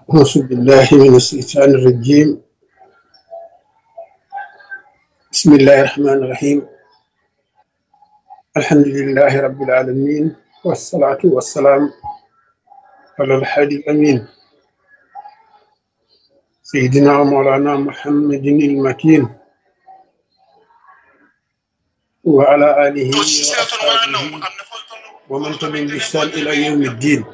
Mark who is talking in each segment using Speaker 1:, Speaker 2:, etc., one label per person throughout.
Speaker 1: أعوذ بالله من الشيطان الرجيم. بسم الله الرحمن الرحيم. الحمد لله رب العالمين، والصلاة والسلام على الحادي الأمين سيدنا ومولانا محمد المكين وعلى آله وأصحابه ومن تبعهم بإحسان إلى يوم الدين.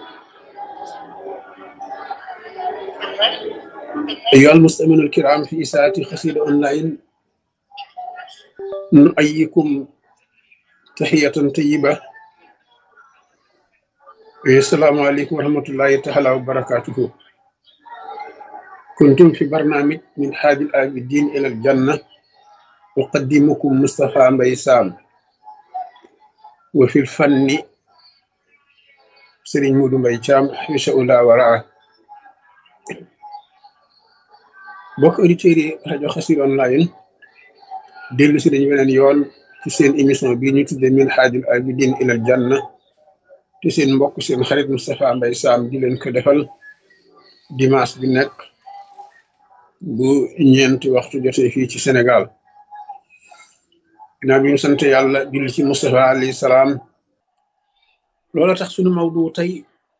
Speaker 1: أيها المستمعون الكرام، في إذاعة قصيدة أونلاين نؤيكم تحية طيبة. السلام عليكم ورحمة الله تعالى وبركاته. كنتم في برنامج من حاج العابدين إلى الجنة، أقدمكم مصطفى مبي سام، وفي الفن سيرين مودو مبي تيام حبس الله ورعاه. بوك أوديتيري راديو خسير أونلاين، ديلو سي دانيو بنين يون ci seen émission bi ñu tudde min haajul abidin ilal janna, te seen mbokk seen xarit Moustapha Mbaye Sam di leen ko defal dimanche bi nekk bu ñeenti waxtu jotee fii ci Sénégal. ginnaaw bi ñu sant yàlla julli ci Moustapha alayhi salaam, loola tax sunu mawdu tey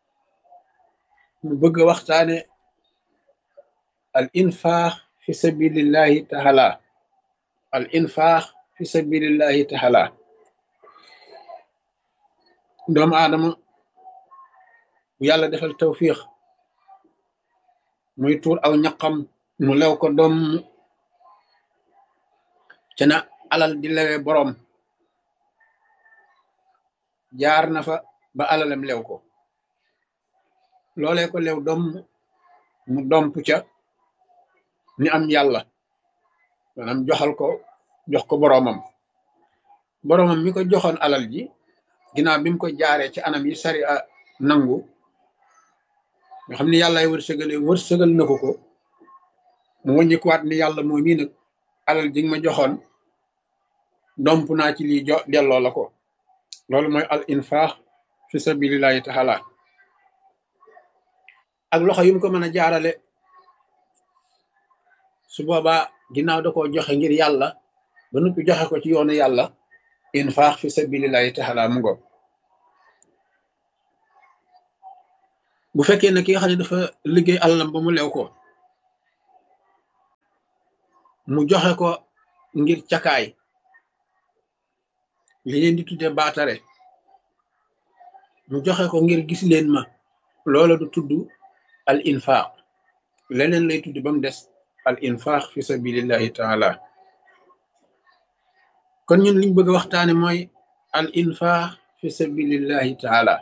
Speaker 1: ñu bëgg a waxtaane al infaax fi sabilillahi taala. al infaax fi sabilillahi taala. doomu aadama bu yàlla defal tawfiix muy tuur aw ñaqam mu lew ko doom ca na alal di lewe boroom, jaar na fa ba alalam lew ko, loolee ko lew doom mu domp ca ni am yàlla, maanaam jox ko boroomam mi ko joxoon alal ji, ginnaaw bi mu ko jaaree ci anam yi sari a nangu, nga xam ni yàllaay wërsëgal na ko mu wàññikuwaat ni yàlla moo mii nag alal ji nga ma joxoon domp naa ci lii delloo la ko. loolu mooy al infaax fi sabilillahi taala. ak loxo yu mu ko mën a jaarale, su boobaa ginnaaw da koo joxe ngir yàlla ba noppi joxe ko ci yoonu yàlla, infaax fi sabilillahi taala mu ngo. bu fekkee ne ki nga xam ne dafa liggéey alalam ba mu lew ko, mu joxe ko ngir cakaay, li leen di tudde baatare, mu joxe ko ngir gis leen ma, loola du tudd al infaax, leneen lay tudd ba mu des al infaax fi sabilillahi taala. kon ñun liñ bëgg a waxtaane mooy al infaax fi sabilillahi taala.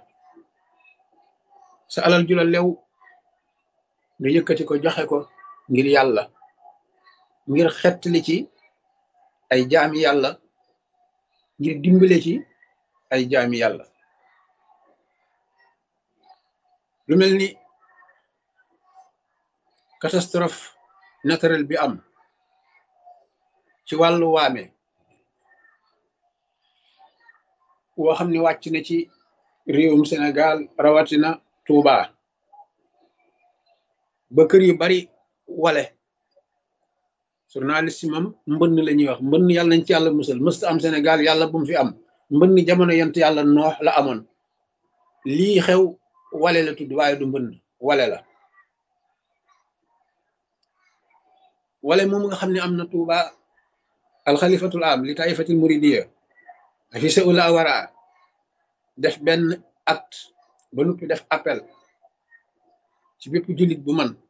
Speaker 1: sa alal ju la lew nga yëkkati ko joxe ko ngir yàlla, ngir xettali ci ay jaami yàlla, ngir dimbale ci ay jaami yàlla. lu mel ni catastrophe naturelle bi am ci wàllu waame, woo xam ne wàcc na ci réewum Sénégal, rawatina Touba, ba kër yu bari wale. journaliste yi moom mbënn la ñuy wax, mbënn yàlla nañ ci yàlla musal, mësta am Sénégal, yàlla bu mu fi am. mbënn jamono yent yàlla noox la amoon. lii xew wale la tudd, waaye du mbënn, wale la. wale moom nga xam ne am na Touba, alxalifatul am li taifatil muridiya fi sa ula wara def benn acte ba noppi def appel ci bépp jullit bu man,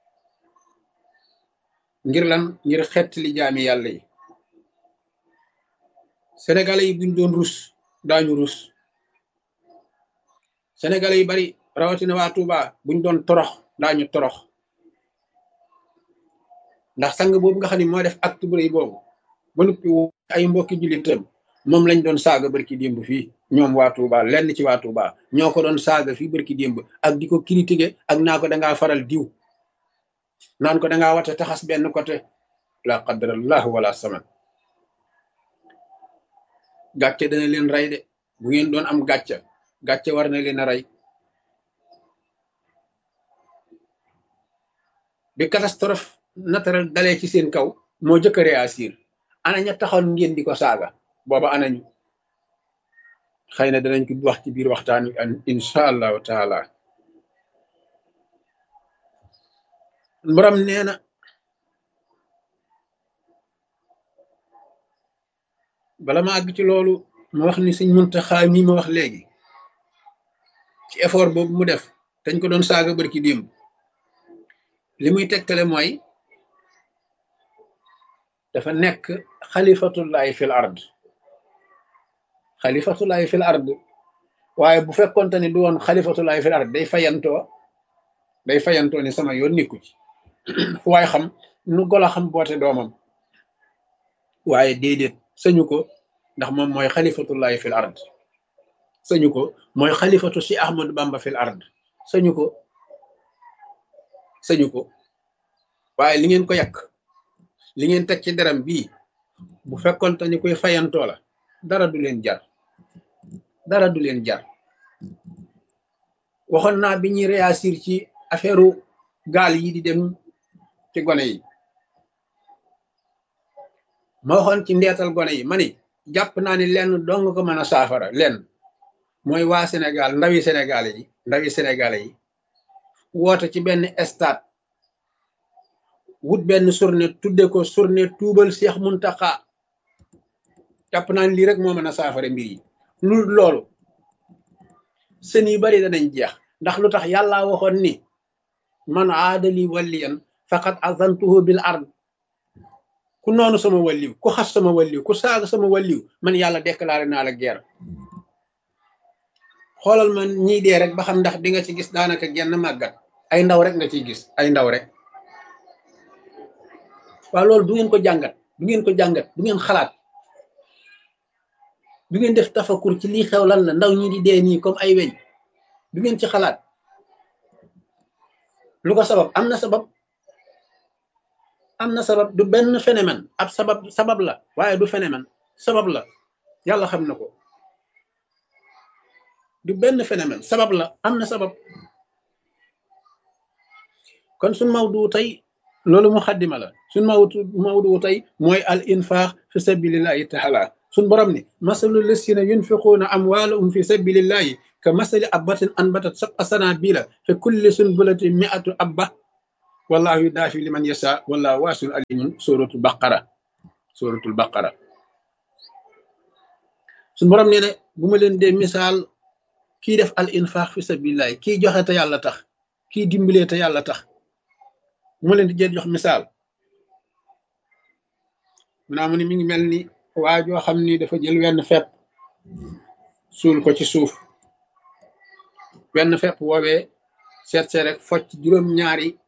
Speaker 1: ngir lan? ngir xett li jaami yàlla yi. sénégalais yi buñ doon rus daañu rus. sénégalais yi bari rawatina waa Touba buñ doon torox daañu torox, ndax sang boobu nga xam ne moo def acte bu rëy boobu ba noppi ay mbokki jullitam moom lañ doon saaga barki démb fii. ñoom waa Touba, lenn ci waa Touba ñoo ko doon saaga fii barki démb, ak di ko critiquer ak naa ko dangaa faral diw, naan ko dangaa wate taxas benn côté. la qadrallahu wala saman. gàcce dana leen rey de. bu ngeen doon am gàcce war na leen a rey. bi catastrophe naturelle dalee ci seen kaw moo jëkk a réagir ana ña taxoon ngeen di ko saaga booba anañu xëy na danañ ko wax ci biir waxtaan wi an insha allahu taala borom nee na bala ma àgg ci loolu ma wax ni Sëñ Muntaxa mi ma wax léegi ci effort boobu mu def dañ ko doon saaga barki démb li muy tegtale mooy dafa nekk xalifatullahi fil ard xalifatullahi fil ard waaye bu fekkonte ni du woon xalifatullahi fil ard day fayantoo ni sama yoon nikku ci fu waay xam nu golo xam boote doomam waaye déedéet sañu ko ndax moom mooy xalifatullahi fil ard sañu ko mooy xalifatu si Ahmadu Bamba fil ard sañu ko waaye li ngeen ko yàq li ngeen teg ci deram bii bu fekkonte ni koy fayantoo la dara du leen jar waxoon naa bi ñuy réagir ci affaire gaal yi di dem ci gone yi ma waxoon ci ndeetal gone yi ma ni jàpp naa ni lenn dong ko mën a saafara lenn mooy waa Sénégal ndawi Sénégalais yi woote ci benn stade wut benn journée tudde ko journée tuubal Cheikh Muntaxa jàpp naa ni lii rek moo mën a saafara mbir yi lu loolu sën yu bari danañ jeex ndax lu tax yàlla waxoon ni man aadali waliyan faqad azantuhu bil ard ku noonu sama waliw ku xas sama waliw ku saaga sama waliw man yàlla déclaré naa la guerre xoolal man ñii dee rek ba xam ndax di nga ci gis daanaka genn màggat ay ndaw rek nga ciy gis ay ndaw rek waaw loolu du ngeen ko jàngat du ngeen xalaat du ngeen def tafakur ci lii xew lan la ndaw ñi di dee nii comme ay weñ du ngeen ci xalaat lu ko sabab am na sabab du benn phénomène ab sabab la waaye du phénomène sabab la yàlla xam na ko du benn phénomène sabab la am na sabab kon suñ mawdu tey loolu mu xaddima la suñ mawdu tey mooy al infaq fi sabilillahi taala suñ borom ni masalu lasina yunfiquuna amwaalahum fi sabilillahi ka masali abbatin anbatat sab'a sanabila fi kulli sunbulatin mi'atu abba wallahu yudaafi liman yasha wallahu waasiun alimun suratul baqara suñ borom nee ne bu ma leen dee misaal kii def al infaq fi sabilillahi kii joxe te yàlla tax kii dimbalee te yàlla tax bu ma leen di jël jox misaal mu ni mi ngi mel ni waa joo xam ni dafa jël wenn fepp suul ko ci suuf wenn fepp woowee seet rek focc juróom-ñaari